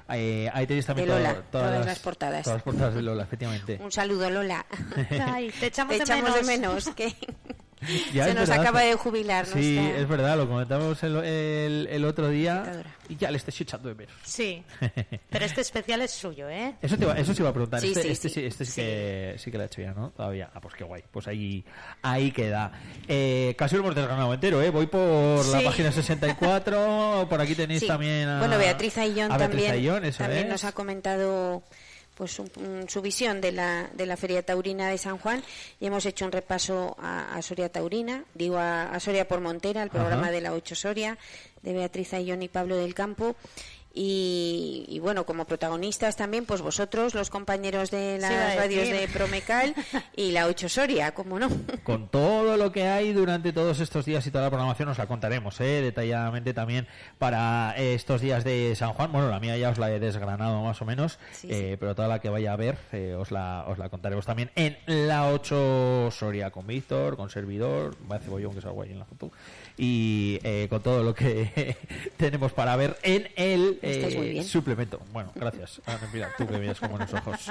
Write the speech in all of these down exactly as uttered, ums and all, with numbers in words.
Eh, ahí tenéis también Lola, todo, todas, todas las, las portadas. Todas las portadas de Lola, efectivamente. Un saludo, Lola. Ay, te echamos, te de, echamos menos. de menos. Que Ya se es nos verdad, acaba de jubilar. Sí, nuestra... es verdad, lo comentamos el, el, el otro día Dictadora. y ya le estoy echando de menos. Sí, pero este especial es suyo, ¿eh? Eso, te iba, eso sí iba a preguntar. Sí, este sí, este, sí. sí, este sí, Sí. Que, sí que lo ha hecho ya, ¿no? Todavía. Ah, pues qué guay. Pues ahí, ahí queda. Eh, casi lo hemos desgranado entero, ¿eh? Voy por Sí. la página sesenta y cuatro. Por aquí tenéis Sí. también a... Bueno, Beatriz Ayllón a Beatriz también, Ayllón, eso también es. nos ha comentado pues un, un, su visión de la, de la Feria Taurina de San Juan, y hemos hecho un repaso a, a Soria Taurina, digo a, a Soria por Montera, el programa Ajá. de la ocho Soria, de Beatriz Ayllón y Pablo del Campo. Y, y bueno, como protagonistas también, pues vosotros, los compañeros de las Sí, iba a radios decir. de Promecal y la ocho Soria, ¿cómo no? Con todo lo que hay durante todos estos días y toda la programación os la contaremos, ¿eh? Detalladamente también para estos días de San Juan. Bueno, la mía ya os la he desgranado más o menos, Sí, eh, sí. pero toda la que vaya a ver eh, os, la, os la contaremos también en la ocho Soria con Víctor, con servidor, va a cebollón que es guay en la foto, y eh, con todo lo que tenemos para ver en el Estáis muy eh, bien. suplemento. Bueno, gracias. Ah, mira, tú que miras con buenos ojos.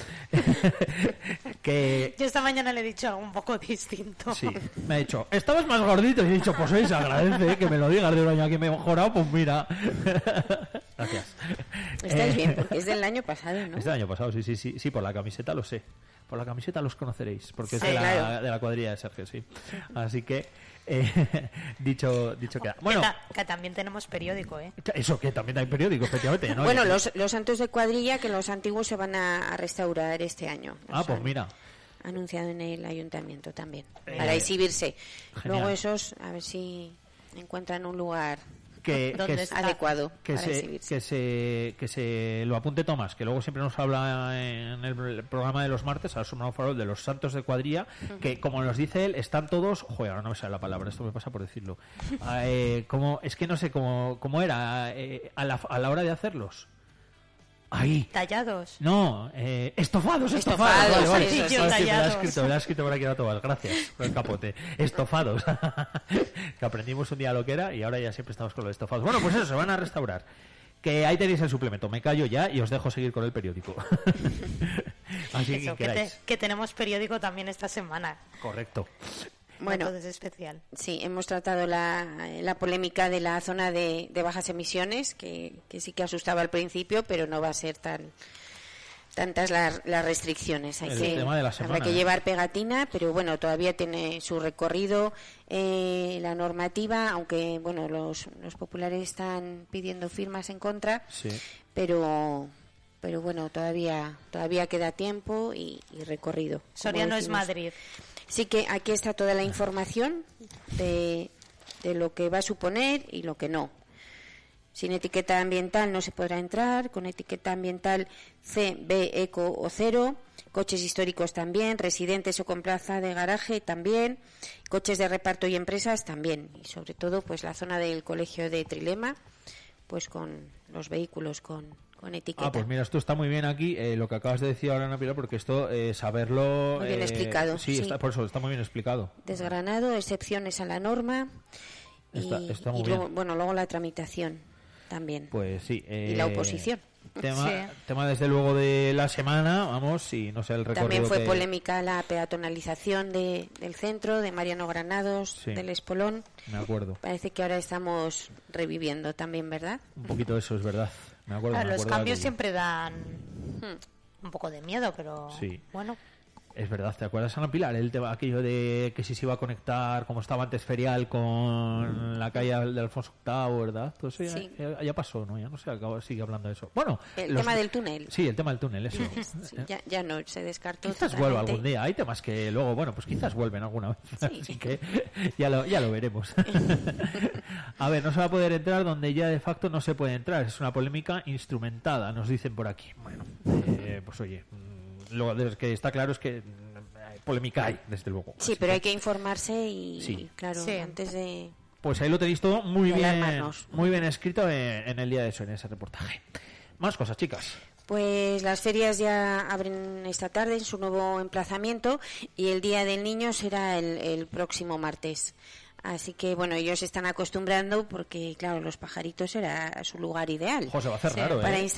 que Yo esta mañana le he dicho algo un poco distinto. Sí, me ha dicho, estabas más gordito. Y he dicho, pues hoy se agradece, ¿eh? Que me lo digas de un año que me he mejorado, pues mira. Gracias. Estáis Eh, bien, porque es del año pasado, ¿no? Es del año pasado, sí, sí, sí. Sí, por la camiseta lo sé. Por la camiseta los conoceréis, porque es Sí, de, la, claro. de la cuadrilla de Sergio, sí. Así que, eh, dicho, dicho queda. Bueno, Que, ta- que también tenemos periódico, ¿eh? eso que también hay periódico, efectivamente, ¿no? Bueno, Y- los, los santos de cuadrilla, que los antiguos se van a, a restaurar este año. Ah, Los pues han mira. anunciado en el ayuntamiento también, Eh, para exhibirse. genial. Luego esos, a ver si encuentran un lugar Que, ¿Dónde que, está? adecuado que para se, exhibirse. que se que se lo apunte Tomás, que luego siempre nos habla en el programa de los martes al Sombrero Farol de los santos de cuadrilla, que como nos dice él están todos, joder, ahora no me sale la palabra, esto me pasa por decirlo, Ah, eh, como es que no sé cómo, cómo era eh, a, la, a la hora de hacerlos. Ahí. Tallados. No, eh, estofados, Estofados, estofados. Vale, vale. sí, sí, sí. Ah, sí, me lo ha Tallados. escrito, me lo ha escrito por aquí a Tomás. Gracias por el capote. Estofados. Que aprendimos un día lo que era y ahora ya siempre estamos con los estofados. Bueno, pues eso, se van a restaurar. Que ahí tenéis el suplemento. Me callo ya y os dejo seguir con el periódico. Así Eso, que que, te- queráis. que tenemos periódico también esta semana. Correcto. Bueno, Entonces es especial. sí, hemos tratado la, la polémica de la zona de, de bajas emisiones, que, que sí que asustaba al principio, pero no va a ser tan tantas las, las restricciones. Hay El que, tema de la semana, habrá que ¿eh? llevar pegatina, pero bueno, todavía tiene su recorrido eh, la normativa, aunque bueno, los, los populares están pidiendo firmas en contra, Sí. pero pero bueno, todavía todavía queda tiempo y, y recorrido. como Soria no es decimos. Madrid. Sí que aquí está toda la información de, de lo que va a suponer y lo que no. Sin etiqueta ambiental no se podrá entrar, con etiqueta ambiental C, B, Eco o cero, coches históricos también, residentes o con plaza de garaje también, coches de reparto y empresas también, y sobre todo pues la zona del colegio de Trilema, pues con los vehículos con, con etiqueta. Ah, pues mira, esto está muy bien aquí, eh, lo que acabas de decir ahora, Ana Pilar, porque esto, eh, saberlo... Muy bien eh, explicado, Sí, sí. Está, por eso, está muy bien explicado. Desgranado, excepciones a la norma y, Está- está muy y luego, bien. bueno, luego la tramitación también. Pues sí. Y la eh, oposición. Tema, Sí. tema desde luego de la semana, vamos, y no sé el recorrido También fue que- polémica la peatonalización de, del centro, de Mariano Granados, Sí. del Espolón. Me acuerdo. Parece que ahora estamos reviviendo también, ¿verdad? Un poquito eso es verdad. Me acuerdo. Claro, me los acuerdo cambios de- siempre dan Hmm. un poco de miedo, pero Sí. bueno. Es verdad, ¿te acuerdas, Ana Pilar? El tema aquello de que si se iba a conectar, como estaba antes Ferial, con la calle de Alfonso octavo, ¿verdad? Todo eso ya, Sí. ya- ya pasó, ¿no? Ya no se acaba, sigue hablando de eso. Bueno, El los- tema del túnel. Sí, el tema del túnel, eso. Sí, ya, ya no, se descartó Quizás totalmente. vuelva algún día. Hay temas que luego, bueno, pues quizás vuelven alguna vez. Sí. Así que ya lo, ya lo veremos. A ver, no se va a poder entrar donde ya de facto no se puede entrar. Es una polémica instrumentada, nos dicen por aquí. Bueno, eh, pues oye, mm, lo de- que está claro es que mm, polémica hay, desde luego. Sí, Así pero que, hay que informarse y, Sí. claro, Sí. antes de... Pues ahí lo tenéis todo muy Y bien, alarmarnos. muy bien escrito en, en el día de eso, en ese reportaje. Más cosas, chicas. Pues las ferias ya abren esta tarde en su nuevo emplazamiento y el Día del Niño será el, el próximo martes. Así que, bueno, ellos se están acostumbrando porque, claro, los pajaritos era su lugar ideal. José, va a hacer Sí, raro, ¿eh? para